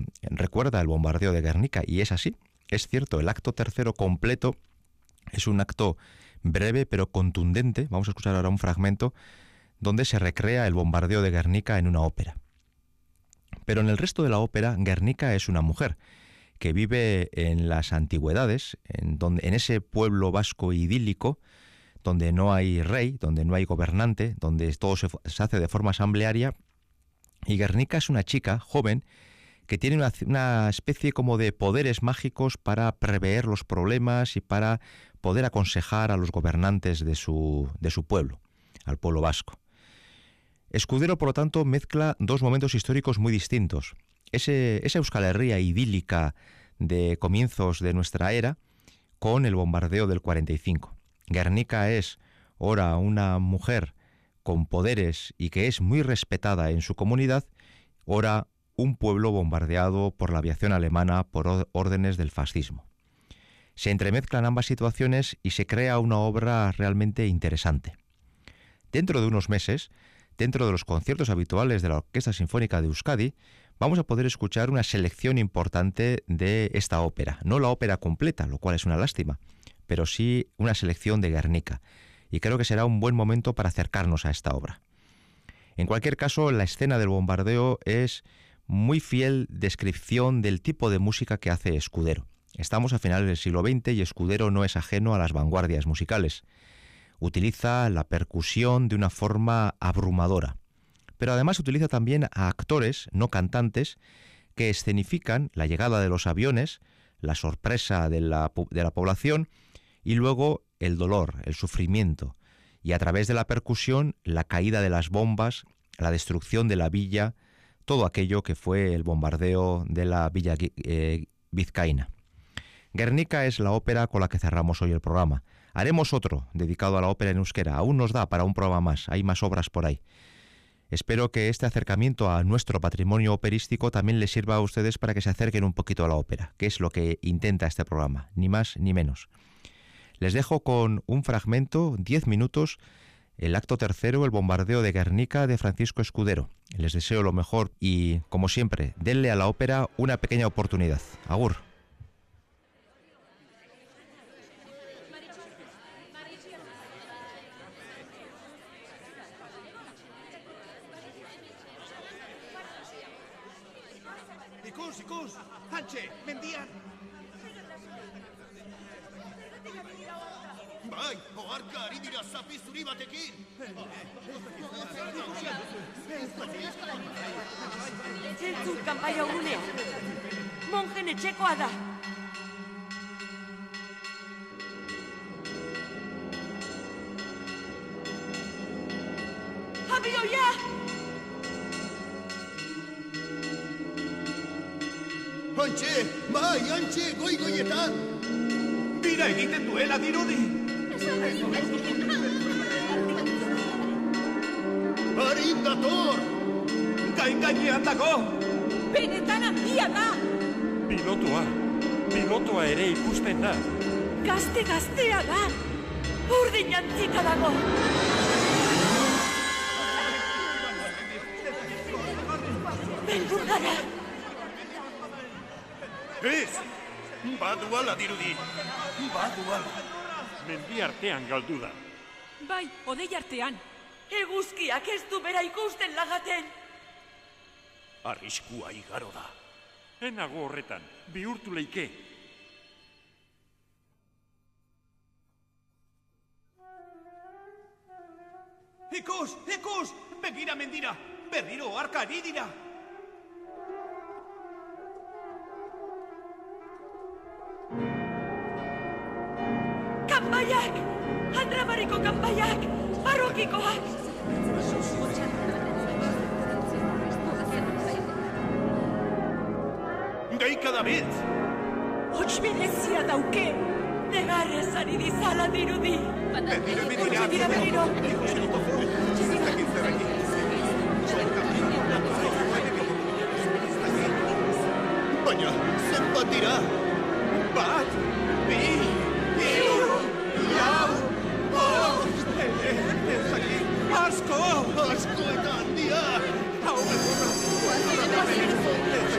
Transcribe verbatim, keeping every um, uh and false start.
recuerda el bombardeo de Guernica, y es así, es cierto. El acto tercero completo es un acto breve pero contundente. Vamos a escuchar ahora un fragmento donde se recrea el bombardeo de Guernica en una ópera. Pero en el resto de la ópera, Guernica es una mujer que vive en las antigüedades, en, donde, en ese pueblo vasco idílico, donde no hay rey, donde no hay gobernante, donde todo se, se hace de forma asamblearia. Y Guernica es una chica joven que tiene una, una especie como de poderes mágicos para prever los problemas y para poder aconsejar a los gobernantes de su, de su pueblo, al pueblo vasco. Escudero, por lo tanto, mezcla dos momentos históricos muy distintos. Ese, esa Euskal Herria idílica de comienzos de nuestra era con el bombardeo del cuarenta y cinco. Guernica es ahora una mujer con poderes y que es muy respetada en su comunidad, ahora un pueblo bombardeado por la aviación alemana por órdenes del fascismo. Se entremezclan ambas situaciones y se crea una obra realmente interesante. Dentro de unos meses, dentro de los conciertos habituales de la Orquesta Sinfónica de Euskadi, vamos a poder escuchar una selección importante de esta ópera. No la ópera completa, lo cual es una lástima, pero sí una selección de Guernica. Y creo que será un buen momento para acercarnos a esta obra. En cualquier caso, la escena del bombardeo es muy fiel descripción del tipo de música que hace Escudero. Estamos a finales del siglo veinte y Escudero no es ajeno a las vanguardias musicales. Utiliza la percusión de una forma abrumadora, pero además utiliza también a actores, no cantantes, que escenifican la llegada de los aviones, la sorpresa de la, de la población y luego el dolor, el sufrimiento, y a través de la percusión la caída de las bombas, la destrucción de la villa, todo aquello que fue el bombardeo de la villa eh, vizcaína. Guernica es la ópera con la que cerramos hoy el programa. Haremos otro dedicado a la ópera en euskera. Aún nos da para un programa más, hay más obras por ahí. Espero que este acercamiento a nuestro patrimonio operístico también les sirva a ustedes para que se acerquen un poquito a la ópera, que es lo que intenta este programa, ni más ni menos. Les dejo con un fragmento, diez minutos, el acto tercero, el bombardeo de Guernica de Francisco Escudero. Les deseo lo mejor y, como siempre, denle a la ópera una pequeña oportunidad. Agur. Ikus, ikus, hantxe, mendian! Bai, oharka ari dira zapi zuri batekin! Entzun kanpaia urunea! Monjen etxekoa da! Abioia! Hantxe, bai, hantxe, goi-goietan! Bira egiten duela dirudi! Harin dator! Gain-gainean dago! Benetan handia da! Pilotua! Pilotua ere ikusten da! Gazte-gaztea da! Urdin jantzita dago! Beldur gara! Ez! Baduala dirudi! Baduala! Mendi artean galdu da. Bai, odei artean. Eguzkiak ez du bera ikusten lagaten. Arriskua igaro da. Enago horretan, bihurtu leike. Ikus, ikus! Begira mendira! Berriro harka ari dira! Kanpaiak! Andramariko kanpaiak! Parrokikoak! Gaika da biltz! Hots berezia dauke! Negarrez ari dizala dirudi! Berriro, berriro! Berriro, berriro! Baina, zenbat dira? Bat, bi, hiru, lau, bost! Ezaki, asko! Asko eta handia! Hau,